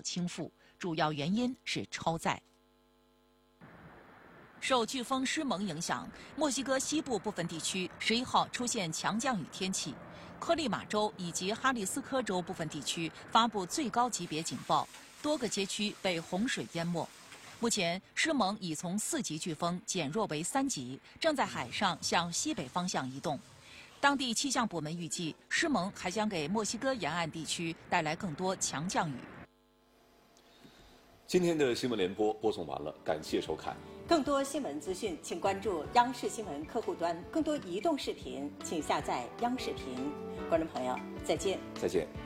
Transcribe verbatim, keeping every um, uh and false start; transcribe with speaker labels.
Speaker 1: 倾覆，主要原因是超载。受飓风施蒙影响，墨西哥西部部分地区十一号出现强降雨天气，科利马州以及哈利斯科州部分地区发布最高级别警报，多个街区被洪水淹没。目前，施蒙已从四级飓风减弱为三级，正在海上向西北方向移动。当地气象部门预计，施蒙还将给墨西哥沿岸地区带来更多强降雨。
Speaker 2: 今天的新闻联播播送完了，感谢收看。
Speaker 3: 更多新闻资讯，请关注央视新闻客户端；更多移动视频，请下载央视频。观众朋友，再见。
Speaker 2: 再见。